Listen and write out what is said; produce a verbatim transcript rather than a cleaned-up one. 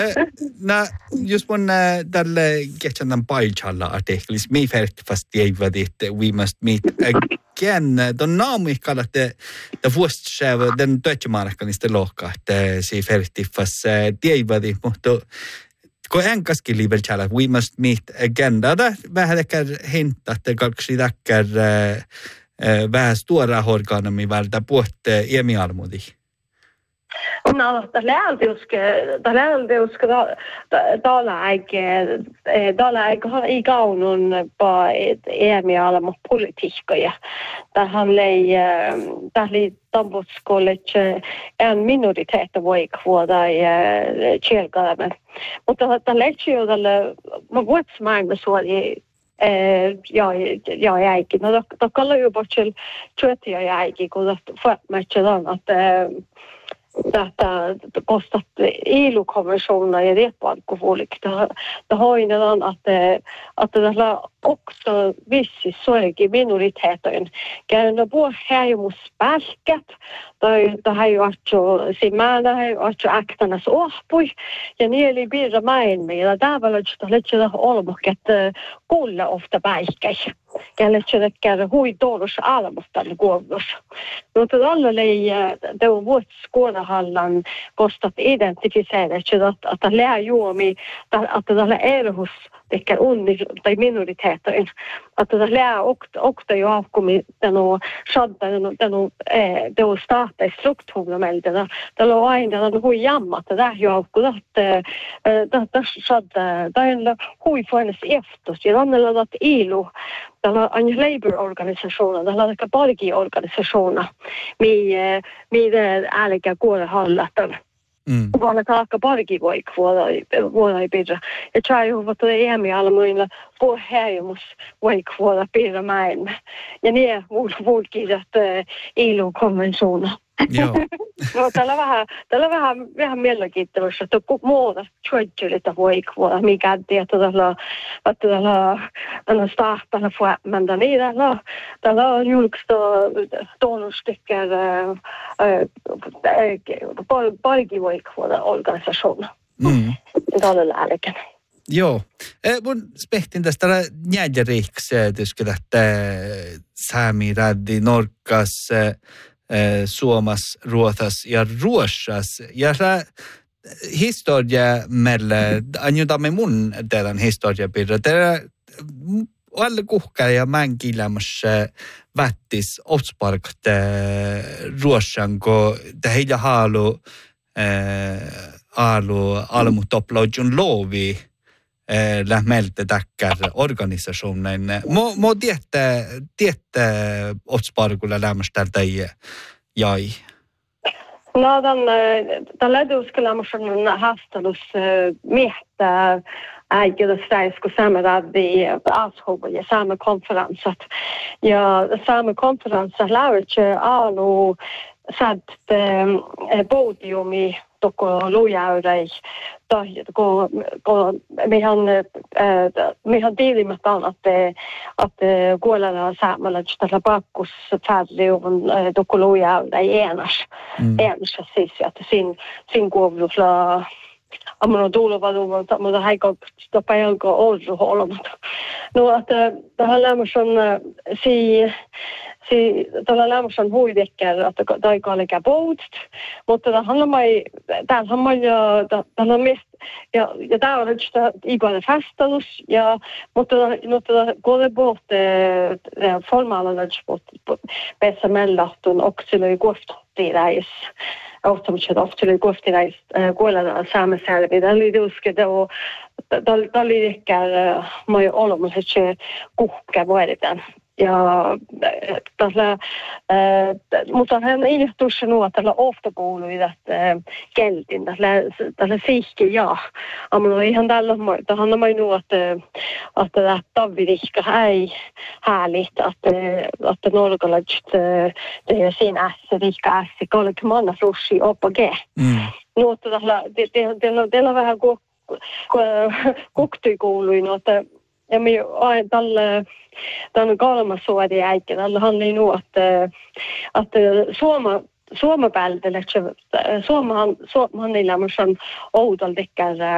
Na, just mun tälle kehtänän paikalla artikkelis, mi färti fast jäivadit, we must meet again. Don naami kallatte, da vuostskävä, den tötjömarkkanista lohka, että si färti fast jäivadit, mutta kun enkaskin liivel tjällä, we must meet again. Da vähän ehkä hinta, että kaksi täkkär vähän stora orgaanami vältä puhutte iemialmudi. No, det lärde ju ska det lärde ju ska då lägg då lägg har i gången på emiala mot politik ja där han lei där li Tambotskolet en minoritet av vad kvar där kyrkan men och då det lägger ju det man går som man så det eh ja ja jag gick då då kallar ju bort till tror jag jag gick och för matchen att detta kostat E U-konventionen i det på alkoholik. Det har ju någon att att det är också vissa sorg i minoriteten. Kan det bo här ju måste sparkat. Det det har ju varit semana har ju varit aktarna så på. Jag nyligen blir main med där var det just lite det allmoket kolla ofta bajka. Kan det ju det hur dåligt alla måste gå. Då det alla le det var vårt skådehallan kostat identifiera så att att det lär ju om att det är hos det under de minoriteter att det lär och och det ju avkommit den och skadda den den eh då starta strukturen med det det låg in den hur jamma det där ju avkommit att det det skadda den hur förnes efter så den eller att E L O den en labour-organisation den har bargi organisationer med med det ärliga går hållet Mm. Och alla kaka bargi voi kvar voi bidra. Jag tror ju att det är med alla möjliga på här måste voi kvar bidra med. Jag är vår vår att E L O-konventionen. Joo. No tällä vähän tällä vähän vähän mielenkiintoista että muuta tjuilta voi kvar mikä tietyllä että tällä tällä startalla för men där är det tällä on julkista tonusticker eh bargi voi kvar organisation. Mm. Tällä lääkärin. Joo. Mun spehtin tästä njäjäriksi tyskellä että Sami Raddi Norkas Suomas, Ruotsas ja Ruotsas. Ja se historia meillä, anjutamme mun teidän historiapirra. Teillä alle kuhkaa ja mänkilämässä vättis otsparkt Ruotsan, kun te heillä haalu aalu almutoplaudjun loovi lähmeltä täkkär organisationen. Mo mo tiedätte tiedätte otsparkulla lämmästä tällä jäi. No den den leduskelämmäsen hastalus mehtä ägde svenska samråd i Ashov ja samma konferensat. Ja samma konferensat lärde alu satt podium i toko lujaudai tai ko ko mehan mehan diilimättä että että kuolella saamalla tällä pakkus färdiuvun toko lujaudai enas enas siis että sin sin kuovlusla ammo tuleva mutta mutta haiko tapajanko ollu olematta no että tähän lämmössä si si tällä lämmössä huidekkär että taikaalika boast mutta tähän mai tähän mai ja tähän mest ja ja tää on nyt igual fastalus ja mutta mutta går bort det formala sport bästa mellahtun oxyloi koftirais automatiskt oftelu koftirais kuolella saamaselvi tällä liuskeda och tällä liuskär mai olomassa se kuhka voidaan ja tällä mutta hän ilmoitus nu att tällä oftakouluja että keltin tällä tällä siikki ja amma ihan tällä mutta hän mai nu att att det tavirikka ei härligt att att norrgalagt det är sin assrika assi kolme manna flushi opage nu tällä det det det är vähän koktikouluin että ja me aina tällä tämän kolmas suori äikin tällä handlii nu että että Suoma Suoma päältä Suomahan Suomahan niillä on oudolta